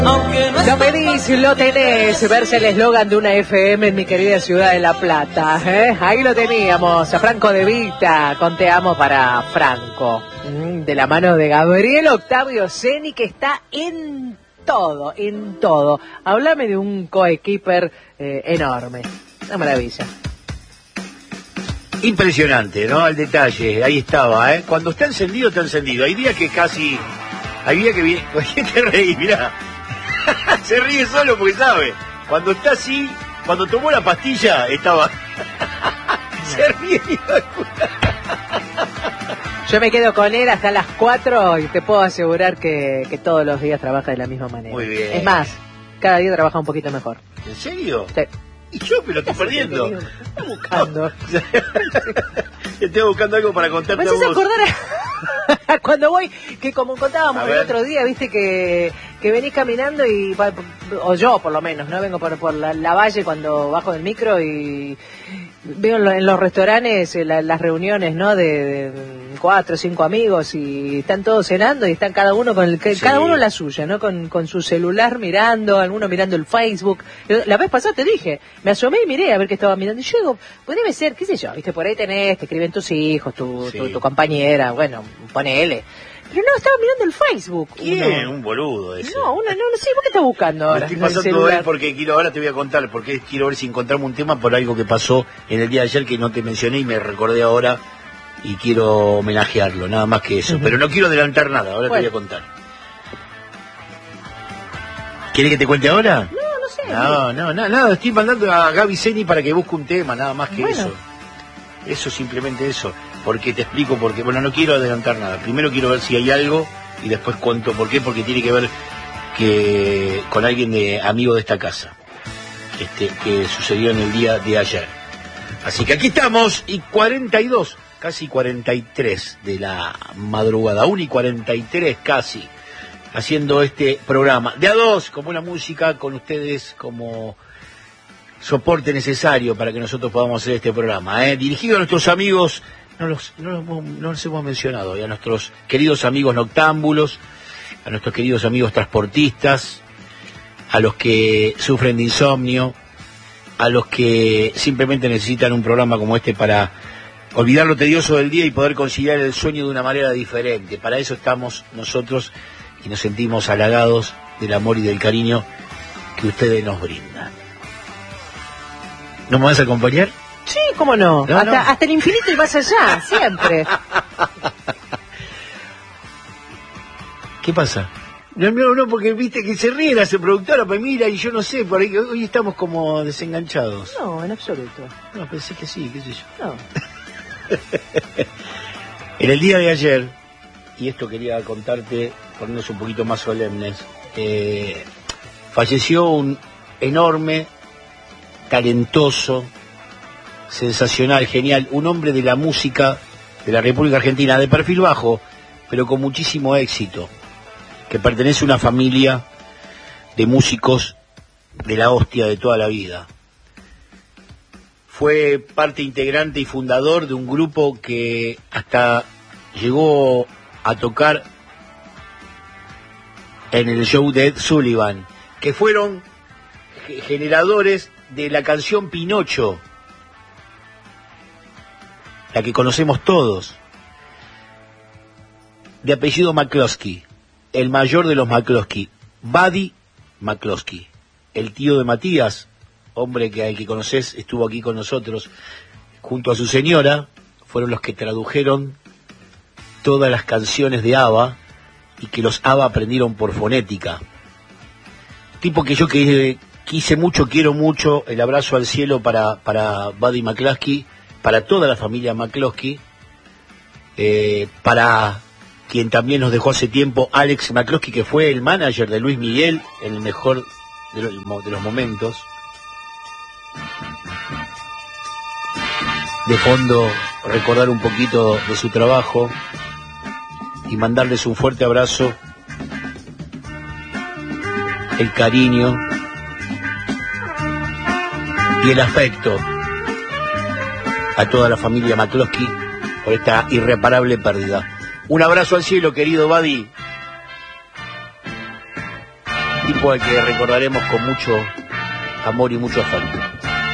Lo pedís, lo tenés, verse el eslogan de una FM en mi querida ciudad de La Plata, ¿eh? Ahí lo teníamos, a Franco De Vita, con Te Amo para Franco, de la mano de Gabriel Octavio Ceni, que está en todo, en todo. Háblame de un coequiper enorme, una maravilla. Impresionante, ¿no? Al detalle, ahí estaba, ¿eh? Cuando está encendido, está encendido. Hay días que casi... Hay días que viene... ¿Por qué te reís? Mirá. Se ríe solo porque sabe. Cuando está así, cuando tomó la pastilla, estaba... Se ríe. Yo me quedo con él hasta las 4 y te puedo asegurar que todos los días trabaja de la misma manera. Muy bien. Es más, cada día trabaja un poquito mejor. ¿En serio? Sí. Y yo me lo estoy perdiendo. Estoy buscando. Estoy buscando algo para contarte ¿Me a haces vos. acordar cuando voy, que como contábamos el otro día, viste que venís caminando y, o yo por lo menos, ¿no? Vengo por la valle cuando bajo del micro y veo en los restaurantes las reuniones, ¿no? De 4 o 5 amigos y están todos cenando y están cada uno cada uno la suya, ¿no? Con su celular mirando, alguno mirando el Facebook. La vez pasada te dije, me asomé y miré a ver qué estaba mirando y yo digo, pues debe ser, qué sé yo, viste, por ahí te escriben tus hijos, tu compañera, bueno, ponele. Pero no, estaba mirando el Facebook. ¿Quién? Un boludo ese. No sé, ¿por qué estás buscando ahora? Me estoy pasando a él porque ahora te voy a contar, porque quiero ver si encontramos un tema por algo que pasó en el día de ayer que no te mencioné y me recordé ahora y quiero homenajearlo, nada más que eso. Pero no quiero adelantar nada, ahora te voy a contar. ¿Quieres que te cuente ahora? No sé. Nada, estoy mandando a Gaby Ceni para que busque un tema, nada más que eso. Eso, simplemente eso. Porque te explico por qué. Bueno, no quiero adelantar nada. Primero quiero ver si hay algo y después cuento por qué. Porque tiene que ver con alguien amigo de esta casa. Que sucedió en el día de ayer. Así que aquí estamos, y 42, casi 43 de la madrugada. 1:43 casi, haciendo este programa. De a dos, como una música, con ustedes como soporte necesario para que nosotros podamos hacer este programa. Dirigido a nuestros amigos... No los hemos mencionado, y a nuestros queridos amigos noctámbulos, a nuestros queridos amigos transportistas, a los que sufren de insomnio, a los que simplemente necesitan un programa como este para olvidar lo tedioso del día y poder conciliar el sueño de una manera diferente. Para eso estamos nosotros y nos sentimos halagados del amor y del cariño que ustedes nos brindan. ¿No me vas a acompañar? Sí, cómo no. Hasta el infinito y más allá, siempre. ¿Qué pasa? No, porque viste que se ríe la productora, pues mira, y yo no sé, por ahí hoy estamos como desenganchados. No, en absoluto. No, pensé que sí, qué sé yo. No. En el día de ayer, y esto quería contarte, ponernos un poquito más solemnes, falleció un enorme, talentoso, sensacional, genial, un hombre de la música de la República Argentina, de perfil bajo, pero con muchísimo éxito, que pertenece a una familia de músicos de la hostia de toda la vida. Fue parte integrante y fundador de un grupo que hasta llegó a tocar en el show de Ed Sullivan, que fueron generadores de la canción Pinocho, la que conocemos todos, de apellido McCloskey, el mayor de los McCloskey, Buddy McCloskey, el tío de Matías, hombre al que conocés, estuvo aquí con nosotros, junto a su señora, fueron los que tradujeron todas las canciones de ABBA y que los ABBA aprendieron por fonética. Tipo que yo quise mucho, quiero mucho, el abrazo al cielo para Buddy McCloskey, para toda la familia McCloskey, para quien también nos dejó hace tiempo, Alex McCloskey, que fue el manager de Luis Miguel en el mejor de los momentos. De fondo, recordar un poquito de su trabajo y mandarles un fuerte abrazo, el cariño y el afecto a toda la familia McCloskey por esta irreparable pérdida. Un abrazo al cielo, querido Buddy. tipo al que recordaremos con mucho amor y mucho afecto.